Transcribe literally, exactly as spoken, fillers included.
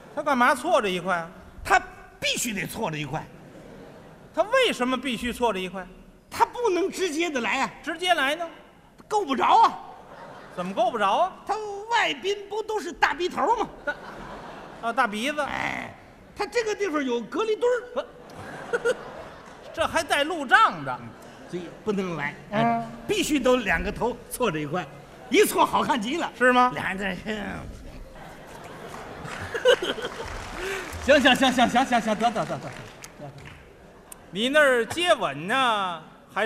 他干嘛错这一块啊？ 他必须得错这一块， 他为什么必须错这一块？ 他不能直接的来啊， 直接来呢？ 够不着啊。 怎么够不着啊？ 他外宾不都是大鼻头吗？ 啊，大鼻子， 哎，他这个地方有隔离墩儿， 这还带路障的。 所以不能来。哎，必须都两个头错这一块，一错好看极了， 是吗？ 俩人在行行行行行行行，得得得得。 你那儿接吻呢，